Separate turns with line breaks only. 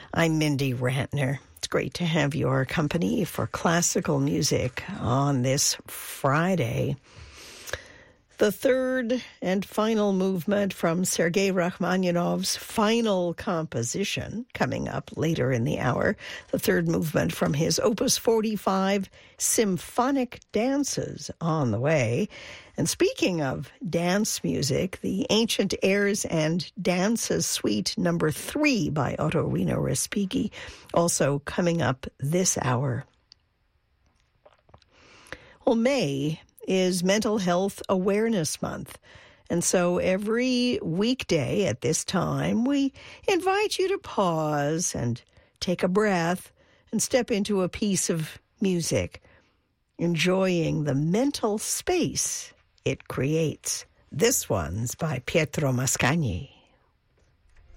I'm Mindy Rantner. It's great to have your company for classical music on this Friday. The third and final movement from Sergei Rachmaninoff's final composition, coming up later in the hour. The third movement from his Opus 45 Symphonic Dances on the way. And speaking of dance music, the Ancient Airs and Dances Suite No. 3 by Ottorino Respighi, also coming up this hour. Well, May is Mental Health Awareness Month. And so every weekday at this time, we invite you to pause and take a breath and step into a piece of music, enjoying the mental space it creates. This one's by Pietro Mascagni.